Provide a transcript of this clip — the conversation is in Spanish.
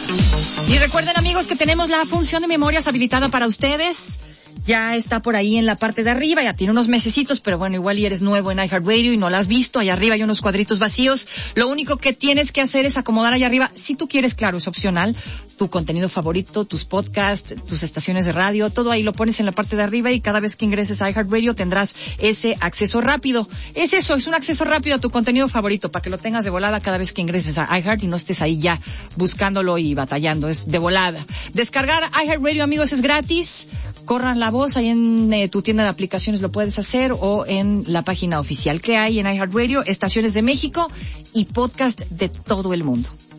Y recuerden, amigos, que tenemos la función de memorias habilitada para ustedes. Ya está por ahí en la parte de arriba, ya tiene unos mesecitos, pero bueno, igual y eres nuevo en iHeartRadio y no la has visto. Allá arriba hay unos cuadritos vacíos. Lo único que tienes que hacer es acomodar allá arriba, si tú quieres, claro, es opcional, tu contenido favorito, tus podcasts, tus estaciones de radio, todo ahí lo pones en la parte de arriba y cada vez que ingreses a iHeartRadio tendrás ese acceso rápido. Es eso, es un acceso rápido a tu contenido favorito para que lo tengas de volada cada vez que ingreses a iHeart y no estés ahí ya buscándolo y batallando, es de volada. Descargar iHeartRadio, amigos, es gratis. Corran la voz, ahí en tu tienda de aplicaciones lo puedes hacer o en la página oficial que hay en iHeartRadio, estaciones de México y podcast de todo el mundo.